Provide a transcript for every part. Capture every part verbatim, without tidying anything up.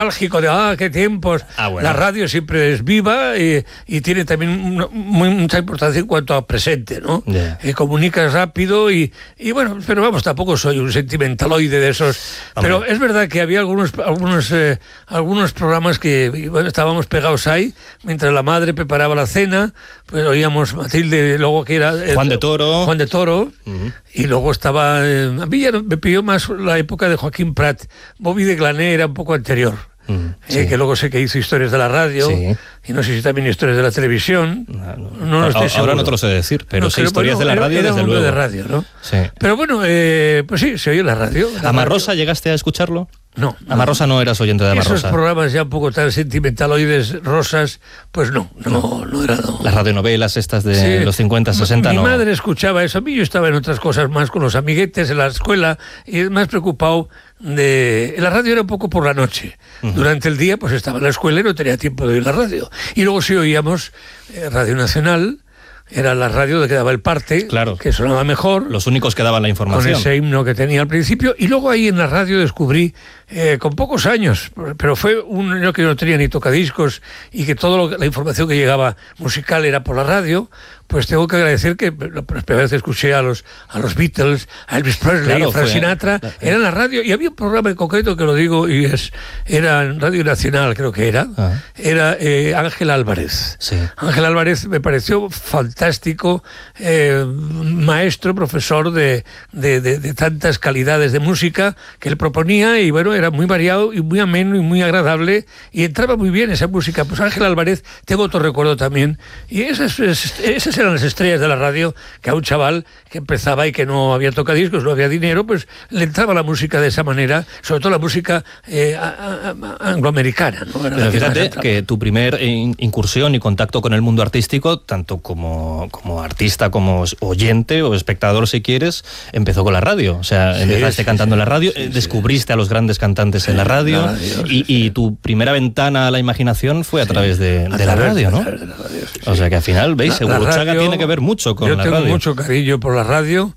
de ah, qué tiempos. Ah, bueno. La radio siempre es viva y, y tiene también una, muy, mucha importancia en cuanto a presente, ¿no? Yeah. Eh, comunicas rápido y, y bueno, pero vamos, tampoco soy un sentimentaloide de esos. Hombre. Pero es verdad que había algunos algunos eh, algunos programas que bueno, estábamos pegados ahí, mientras la madre preparaba la cena, pues oíamos Matilde, luego que era... Eh, Juan de Toro. Juan de Toro, Uh-huh. y luego estaba... Eh, a mí ya me pilló más la época de Joaquín Prat. Bobby de Glané era un poco anterior. Mm, sí. eh, que luego sé que hizo historias de la radio, sí. Y no sé si también historias de la televisión. No, no, no, no estoy seguro. Ahora no te lo sé decir, pero no, sí, historias bueno, de la radio, era, era desde luego. de radio, ¿no? Sí. Pero bueno, eh, pues sí, se oye la radio. La ¿Amarrosa radio. llegaste a escucharlo? No. Amarrosa no eras oyente de Amarrosa. Esos programas ya un poco tan sentimentaloides, rosas, pues no, no, no era no. Las radionovelas estas de sí. los cincuenta, sesenta, mi, no. Mi madre escuchaba eso, a mí yo estaba en otras cosas más con los amiguetes en la escuela y más preocupado de... La radio era un poco por la noche. Uh-huh. Durante el día pues estaba en la escuela y no tenía tiempo de oír la radio. Y luego sí oíamos eh, Radio Nacional. Era la radio de que daba el parte, claro, que sonaba mejor. Los únicos que daban la información. Con ese himno que tenía al principio. Y luego ahí en la radio descubrí, eh, con pocos años, pero fue un año que no tenía ni tocadiscos y que toda la información que llegaba musical era por la radio, pues tengo que agradecer que la primera vez que escuché a los, a los Beatles, a Elvis Presley, claro, a Frank fue, Sinatra, claro, era en la radio. Y había un programa en concreto que lo digo, y es era en Radio Nacional, creo que era, uh-huh. era eh, Ángel Álvarez. Sí. Ángel Álvarez me pareció fantástico, eh, maestro, profesor de, de, de, de tantas calidades de música que él proponía, y bueno, era muy variado y muy ameno y muy agradable, y entraba muy bien esa música. Pues Ángel Álvarez, tengo otro recuerdo también, y esas, esas eran las estrellas de la radio, que a un chaval que empezaba y que no había tocadiscos, no había dinero, pues le entraba la música de esa manera, sobre todo la música eh, a, a, angloamericana, ¿no? Era Pero fíjate que, que tu primer incursión y contacto con el mundo artístico, tanto como, como artista, como oyente o espectador, si quieres, empezó con la radio. O sea, sí, empezaste sí, cantando sí, en la radio, sí, descubriste sí. a los grandes cantantes sí, en la radio, la radio y, sí, y tu primera ventana a la imaginación fue a sí, través de, de, la, radio, ¿no? de la radio, sí, sí. O sea que al final, veis, Segurochaga tiene que ver mucho con yo la radio. Yo tengo mucho cariño por la radio.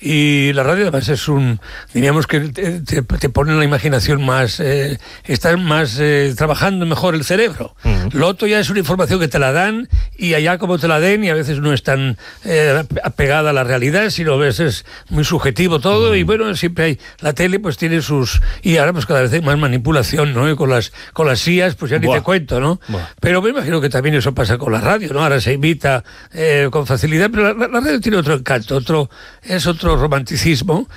Y la radio además es un, diríamos que te, te, te pone la imaginación más, eh, estás más eh, trabajando mejor el cerebro. Uh-huh. Lo otro ya es una información que te la dan y allá como te la den, y a veces no es tan eh, apegada a la realidad, sino a veces es muy subjetivo todo. Uh-huh. Y bueno, siempre hay, la tele pues tiene sus, y ahora pues cada vez hay más manipulación, ¿no? Y con las, con las I As pues ya ni Buah. te cuento, ¿no? Buah. Pero me imagino que también eso pasa con la radio, ¿no? Ahora se imita eh, con facilidad, pero la, la radio tiene otro encanto, otro, es otro romanticismo,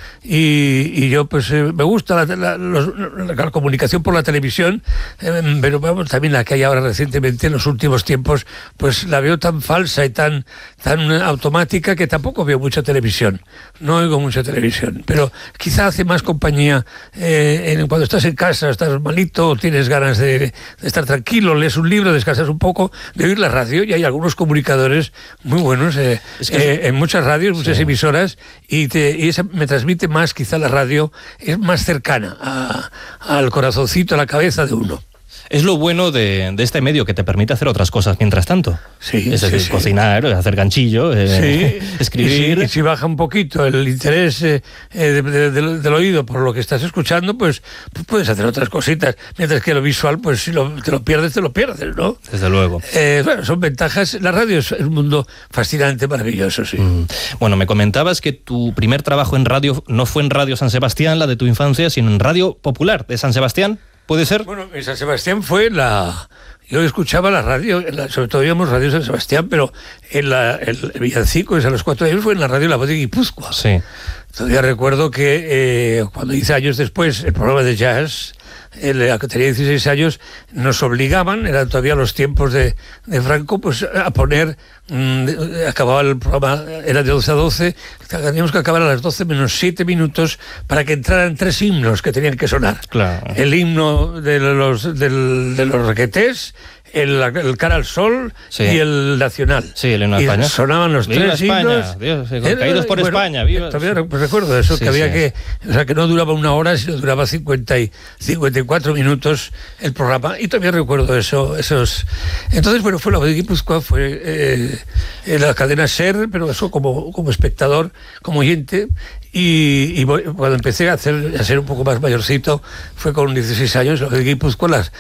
y, y yo pues eh, me gusta la, la, los, la, la comunicación por la televisión, eh, pero vamos, también la que hay ahora recientemente en los últimos tiempos, pues la veo tan falsa y tan, tan automática que tampoco veo mucha televisión, no oigo mucha televisión, pero quizá hace más compañía eh, en, cuando estás en casa, estás malito, tienes ganas de, de estar tranquilo, lees un libro, descansas un poco, de oír la radio, y hay algunos comunicadores muy buenos eh, es que eh, en muchas radios, muchas sí. emisoras, y, te, y esa me transmite más, quizá la radio es más cercana a, al corazoncito, a la cabeza de uno. Es lo bueno de, de este medio, que te permite hacer otras cosas mientras tanto. Sí, es decir, sí, cocinar, sí. hacer ganchillo, eh, sí. escribir. Y si, y si baja un poquito el interés eh, de, de, de, del oído por lo que estás escuchando, pues, pues puedes hacer otras cositas. Mientras que lo visual, pues si lo, te lo pierdes, te lo pierdes, ¿no? Desde luego. Eh, bueno, son ventajas. La radio es un mundo fascinante, maravilloso, sí. Mm. Bueno, me comentabas que tu primer trabajo en radio no fue en Radio San Sebastián, la de tu infancia, sino en Radio Popular de San Sebastián. ¿Puede ser? Bueno, en San Sebastián fue la... Yo escuchaba la radio, la, sobre todo íbamos Radio San Sebastián, pero en la, el, el villancico, a los cuatro años, fue en la radio La Voz de Guipúzcoa. Sí. Todavía recuerdo que eh, cuando hice años después el programa de jazz, el, que tenía dieciséis años, nos obligaban, eran todavía los tiempos de, de Franco, pues a poner, mmm, acababa el programa, era de once a doce, teníamos que acabar a las doce menos siete minutos para que entraran tres himnos que tenían que sonar. Claro. El himno de los, del, de los requetés, el, el Cara al Sol sí. y el Nacional. Sí, el himno de y España. Sonaban los ¡Viva tres España! himnos. Dios, eh, caídos por bueno, España. Viva. Todavía recuerdo eso, sí, que había sí. que... O sea, que no duraba una hora, sino duraba cincuenta y, cincuenta y cuatro minutos el programa. Y todavía recuerdo eso, esos... Entonces, bueno, fue la de Guipúzcoa, fue eh, en la cadena SER, pero eso como, como espectador, como oyente. Y, y cuando empecé a, hacer, a ser un poco más mayorcito, fue con dieciséis años, lo de Guipúzcoa, las,